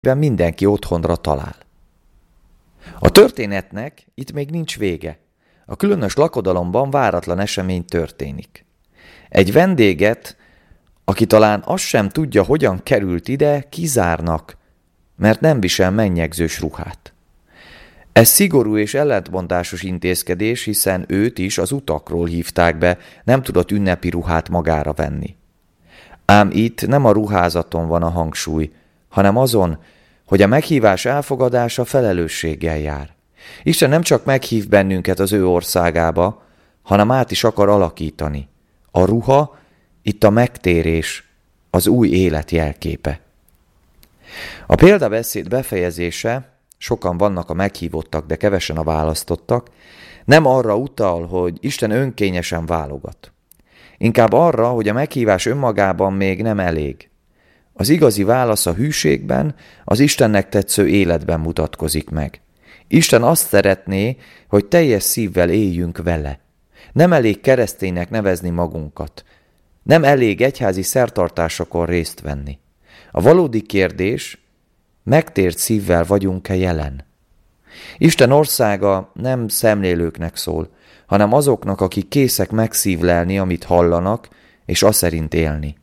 mindenki otthonra talál. A történetnek itt még nincs vége. A különös lakodalomban váratlan esemény történik. Egy vendéget, aki talán azt sem tudja, hogyan került ide, kizárnak, mert nem visel mennyegzős ruhát. Ez szigorú és ellentmondásos intézkedés, hiszen őt is az utakról hívták be, nem tudott ünnepi ruhát magára venni. Ám itt nem a ruházaton van a hangsúly, hanem azon, hogy a meghívás elfogadása felelősséggel jár. Isten nem csak meghív bennünket az ő országába, hanem át is akar alakítani. A ruha itt a megtérés, az új élet jelképe. A példabeszéd befejezése, sokan vannak a meghívottak, de kevesen a választottak, nem arra utal, hogy Isten önkényesen válogat. Inkább arra, hogy a meghívás önmagában még nem elég. Az igazi válasz a hűségben, az Istennek tetsző életben mutatkozik meg. Isten azt szeretné, hogy teljes szívvel éljünk vele. Nem elég kereszténynek nevezni magunkat. Nem elég egyházi szertartásokon részt venni. A valódi kérdés, megtért szívvel vagyunk-e jelen? Isten országa nem szemlélőknek szól, hanem azoknak, akik készek megszívlelni, amit hallanak, és aszerint élni.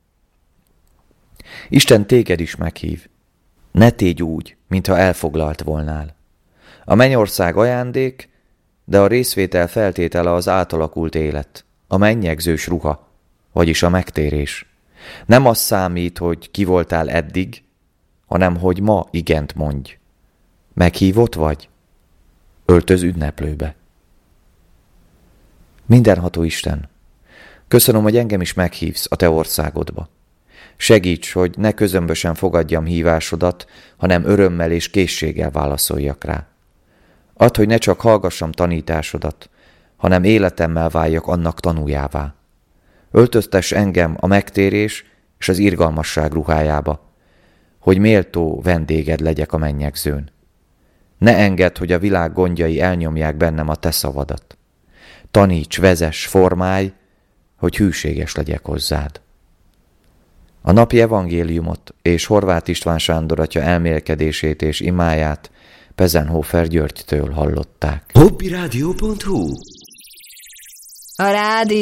Isten téged is meghív. Ne tégy úgy, mintha elfoglalt volnál. A mennyország ajándék, de a részvétel feltétele az átalakult élet, a mennyegzős ruha, vagyis a megtérés. Nem az számít, hogy ki voltál eddig, hanem hogy ma igent mondj. Meghívott vagy? Öltöz ünneplőbe. Mindenható Isten, köszönöm, hogy engem is meghívsz a te országodba. Segíts, hogy ne közömbösen fogadjam hívásodat, hanem örömmel és készséggel válaszoljak rá. Add, hogy ne csak hallgassam tanításodat, hanem életemmel váljak annak tanújává. Öltöztess engem a megtérés és az irgalmasság ruhájába, hogy méltó vendéged legyek a mennyegzőn. Ne engedd, hogy a világ gondjai elnyomják bennem a te szavadat. Taníts, vezess, formálj, hogy hűséges legyek hozzád. A napi evangéliumot és Horváth István Sándor atya elmélkedését és imáját Pezenhofer Györgytől hallották. Hobbiradio.hu. A rádió